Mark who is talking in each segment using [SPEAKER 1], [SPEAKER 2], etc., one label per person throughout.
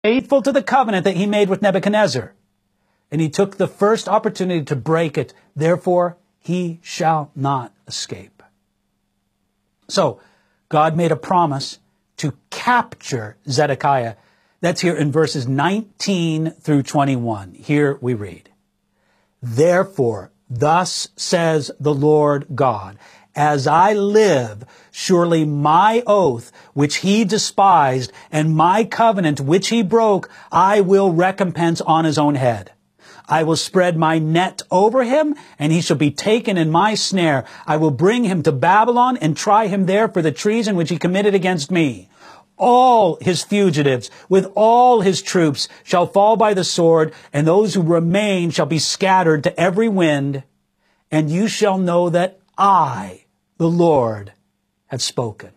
[SPEAKER 1] faithful to the covenant that he made with Nebuchadnezzar. And he took the first opportunity to break it. Therefore, he shall not escape. So, God made a promise to capture Zedekiah. That's here in verses 19 through 21. Here we read, "Therefore, thus says the Lord God, as I live, surely my oath, which he despised, and my covenant, which he broke, I will recompense on his own head. I will spread my net over him, and he shall be taken in my snare. I will bring him to Babylon and try him there for the treason which he committed against me. All his fugitives, with all his troops, shall fall by the sword, and those who remain shall be scattered to every wind. And you shall know that I, the Lord, have spoken."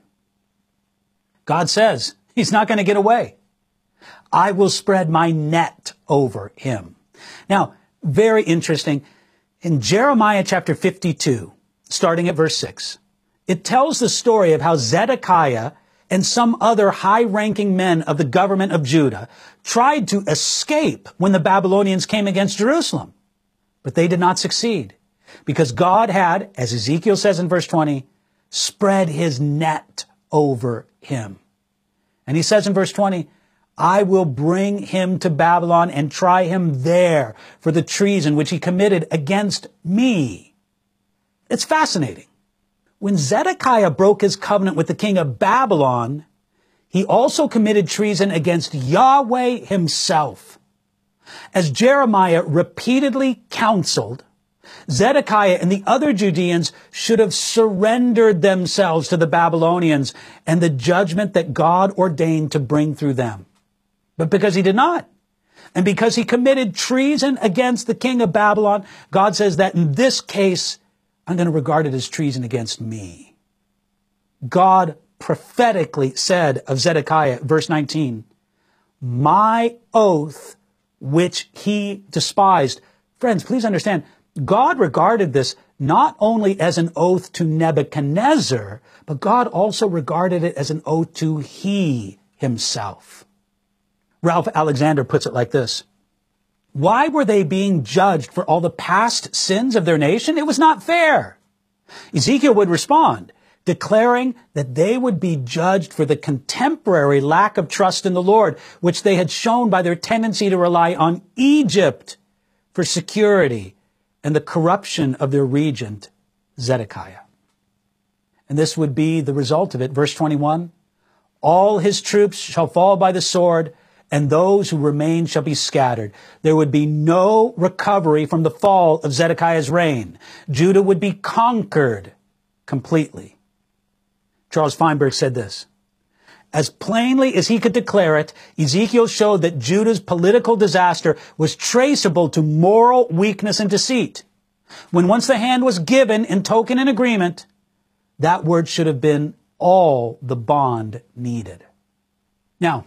[SPEAKER 1] God says he's not going to get away. I will spread my net over him. Now, very interesting. In Jeremiah chapter 52, starting at verse 6, it tells the story of how Zedekiah and some other high-ranking men of the government of Judah tried to escape when the Babylonians came against Jerusalem. But they did not succeed, because God had, as Ezekiel says in verse 20, spread his net over him. And he says in verse 20, "I will bring him to Babylon and try him there for the treason which he committed against me." It's fascinating. When Zedekiah broke his covenant with the king of Babylon, he also committed treason against Yahweh himself. As Jeremiah repeatedly counseled, Zedekiah and the other Judeans should have surrendered themselves to the Babylonians and the judgment that God ordained to bring through them. But because he did not, and because he committed treason against the king of Babylon, God says that in this case, I'm going to regard it as treason against me. God prophetically said of Zedekiah, verse 19, "My oath, which he despised." Friends, please understand, God regarded this not only as an oath to Nebuchadnezzar, but God also regarded it as an oath to he himself. Ralph Alexander puts it like this: "Why were they being judged for all the past sins of their nation? It was not fair." Ezekiel would respond, declaring that they would be judged for the contemporary lack of trust in the Lord, which they had shown by their tendency to rely on Egypt for security and the corruption of their regent, Zedekiah. And this would be the result of it. Verse 21, "All his troops shall fall by the sword, and those who remain shall be scattered." There would be no recovery from the fall of Zedekiah's reign. Judah would be conquered completely. Charles Feinberg said this: "As plainly as he could declare it, Ezekiel showed that Judah's political disaster was traceable to moral weakness and deceit. When once the hand was given in token and agreement, that word should have been all the bond needed." Now,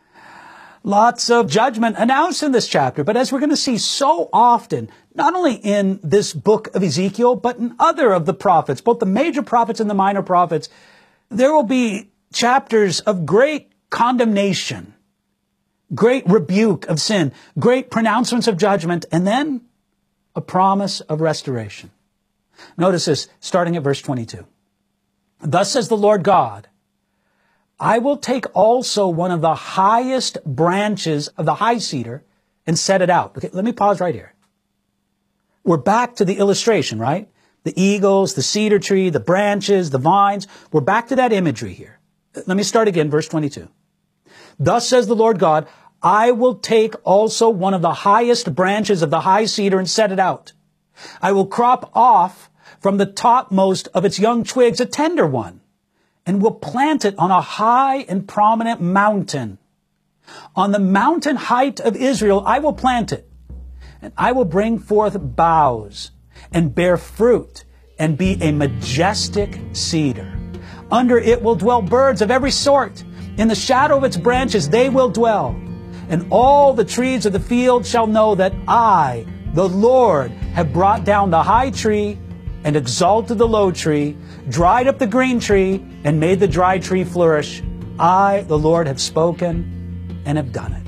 [SPEAKER 1] lots of judgment announced in this chapter, but as we're going to see so often, not only in this book of Ezekiel, but in other of the prophets, both the major prophets and the minor prophets, there will be chapters of great condemnation, great rebuke of sin, great pronouncements of judgment, and then a promise of restoration. Notice this, starting at verse 22. "Thus says the Lord God, I will take also one of the highest branches of the high cedar and set it out." Okay, let me pause right here. We're back to the illustration, right? The eagles, the cedar tree, the branches, the vines. We're back to that imagery here. Let me start again, verse 22. "Thus says the Lord God, I will take also one of the highest branches of the high cedar and set it out. I will crop off from the topmost of its young twigs a tender one, and will plant it on a high and prominent mountain. On the mountain height of Israel I will plant it, and I will bring forth boughs, and bear fruit, and be a majestic cedar. Under it will dwell birds of every sort. In the shadow of its branches they will dwell. And all the trees of the field shall know that I, the Lord, have brought down the high tree and exalted the low tree, dried up the green tree, and made the dry tree flourish. I, the Lord, have spoken and have done it."